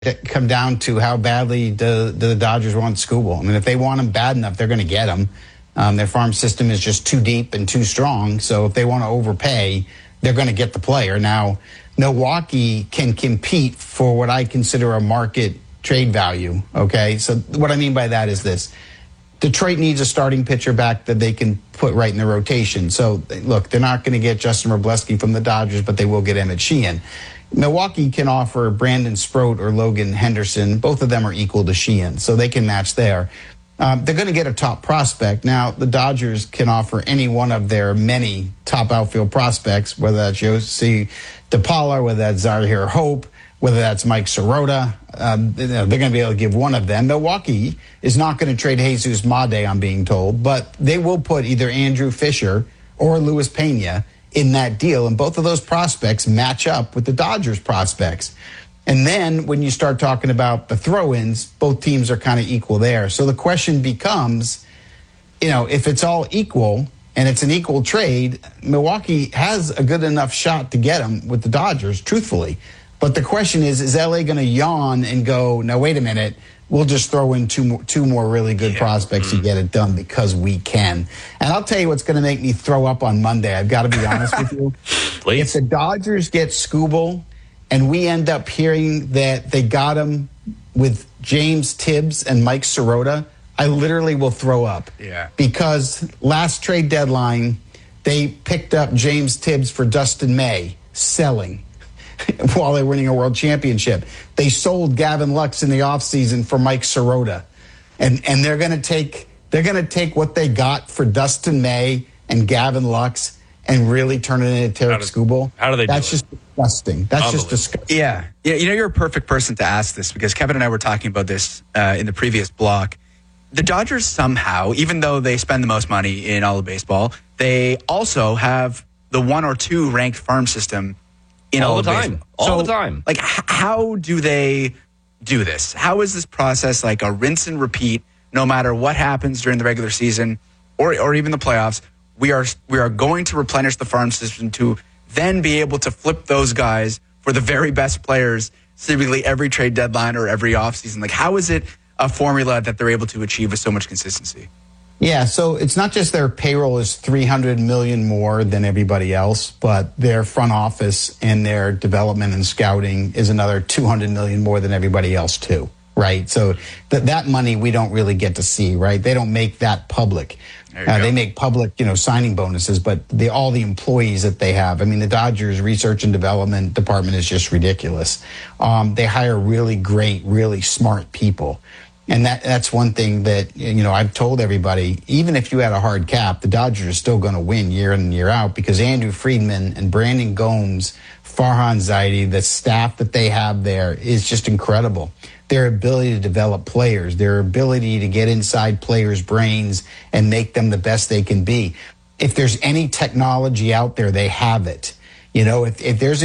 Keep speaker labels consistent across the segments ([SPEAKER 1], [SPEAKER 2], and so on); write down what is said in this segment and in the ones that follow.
[SPEAKER 1] come down to how badly do the Dodgers want Skubal. I mean, if they want him bad enough, they're going to get him. Their farm system is just too deep and too strong. So if they want to overpay, they're going to get the player. Now, Milwaukee can compete for what I consider a market trade value. Okay, so what I mean by that is this. Detroit needs a starting pitcher back that they can put right in the rotation. So, look, they're not going to get Justin Wroblewski from the Dodgers, but they will get Emmett Sheehan. Milwaukee can offer Brandon Sproat or Logan Henderson. Both of them are equal to Sheehan, so they can match there. They're going to get a top prospect. Now, the Dodgers can offer any one of their many top outfield prospects, whether that's Yossi DePaula, whether that's Zahir Hope, whether that's Mike Sirota. They're going to be able to give one of them. Milwaukee is not going to trade Jesus Made, I'm being told, but they will put either Andrew Fisher or Luis Pena in that deal, and both of those prospects match up with the Dodgers prospects. And then when you start talking about the throw-ins, both teams are kind of equal there. So the question becomes, if it's all equal and it's an equal trade, Milwaukee has a good enough shot to get them with the Dodgers, truthfully. But the question is LA going to yawn and go, no, wait a minute, we'll just throw in two more really good prospects to get it done because we can. And I'll tell you what's going to make me throw up on Monday. I've got to be honest with you.
[SPEAKER 2] Please.
[SPEAKER 1] If the Dodgers get Skubal and we end up hearing that they got him with James Tibbs and Mike Sirota, I literally will throw up.
[SPEAKER 3] Yeah.
[SPEAKER 1] Because last trade deadline, they picked up James Tibbs for Dustin May, selling while they're winning a world championship. They sold Gavin Lux in the offseason for Mike Sirota. And they're going to take what they got for Dustin May and Gavin Lux and really turn it into Tarik Skubal.
[SPEAKER 2] How do they do
[SPEAKER 1] That's just disgusting. That's just disgusting.
[SPEAKER 3] Yeah. You're a perfect person to ask this because Kevin and I were talking about this in the previous block. The Dodgers somehow, even though they spend the most money in all of baseball, they also have the 1 or 2 ranked farm system in all the time.
[SPEAKER 2] All the time.
[SPEAKER 3] Like, how do they do this? How is this process like a rinse and repeat? No matter what happens during the regular season or even the playoffs, we are going to replenish the farm system to then be able to flip those guys for the very best players, seemingly every trade deadline or every offseason. Like, how is it a formula that they're able to achieve with so much consistency?
[SPEAKER 1] Yeah, so it's not just their payroll is $300 million more than everybody else, but their front office and their development and scouting is another $200 million more than everybody else too, right? So that money we don't really get to see, right? They don't make that public. They make public, signing bonuses, but all the employees that they have. I mean, the Dodgers research and development department is just ridiculous. They hire really great, really smart people. And that's one thing that, I've told everybody, even if you had a hard cap, the Dodgers are still going to win year in and year out because Andrew Friedman and Brandon Gomes, Farhan Zaidi, the staff that they have there is just incredible. Their ability to develop players, their ability to get inside players' brains and make them the best they can be. If there's any technology out there, they have it. If there's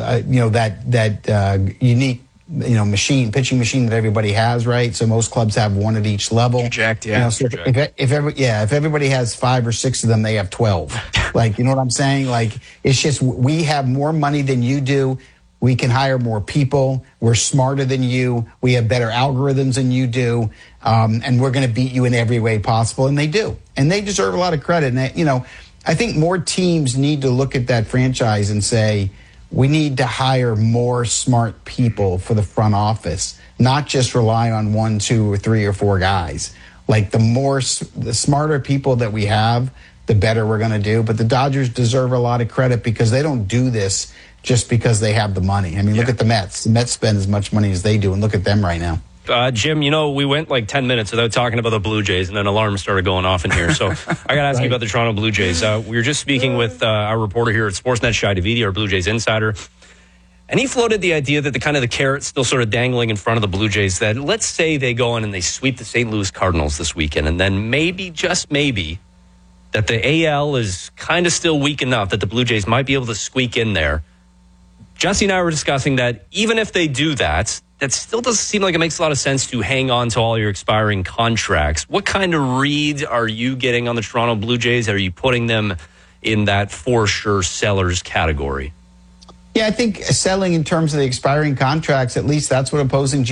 [SPEAKER 1] that unique pitching machine that everybody has, right? So most clubs have one at each level.
[SPEAKER 3] Project, yeah.
[SPEAKER 1] So if everybody has 5 or 6 of them, they have 12. Like, you know what I'm saying? Like, it's just we have more money than you do. We can hire more people. We're smarter than you. We have better algorithms than you do. And we're going to beat you in every way possible. And they do. And they deserve a lot of credit. And, I think more teams need to look at that franchise and say, we need to hire more smart people for the front office, not just rely on 1, 2, or 3 or 4 guys. Like the smarter people that we have, the better we're going to do. But the Dodgers deserve a lot of credit because they don't do this just because they have the money. I mean, look at the Mets. The Mets spend as much money as they do, and look at them right now.
[SPEAKER 2] Jim, we went like 10 minutes without talking about the Blue Jays, and then alarms started going off in here. So I got to ask you about the Toronto Blue Jays. We were just speaking with our reporter here at Sportsnet, Shai Davidi, our Blue Jays insider. And he floated the idea that the carrot still sort of dangling in front of the Blue Jays, that let's say they go in and they sweep the St. Louis Cardinals this weekend, and then maybe, just maybe, that the AL is kind of still weak enough that the Blue Jays might be able to squeak in there. Jesse and I were discussing that even if they do that still doesn't seem like it makes a lot of sense to hang on to all your expiring contracts. What kind of read are you getting on the Toronto Blue Jays? Are you putting them in that for sure sellers category?
[SPEAKER 1] Yeah, I think settling in terms of the expiring contracts, at least that's what opposing